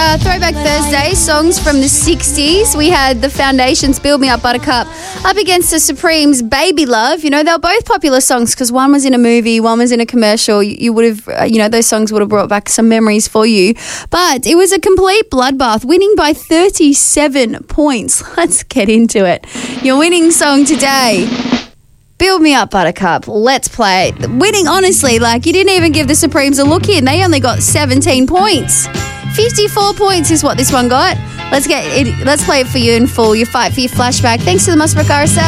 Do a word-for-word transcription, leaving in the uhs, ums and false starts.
uh, Throwback Thursday, songs from the sixties. We had the Foundations' Build Me Up Buttercup up against the Supremes' Baby Love. You know, they were both popular songs because one was in a movie, one was in a commercial. You, you would have, uh, you know, those songs would have brought back some memories for you. But it was a complete bloodbath, winning by thirty-seven points. Let's get into it. Your winning song today, Build Me Up Buttercup. Let's play it. Winning, honestly, like you didn't even give the Supremes a look in. They only got seventeen points. fifty-four points is what this one got. Let's get it. Let's play it for you in full. Your fight for your flashback. Thanks to the Musbrook R S L.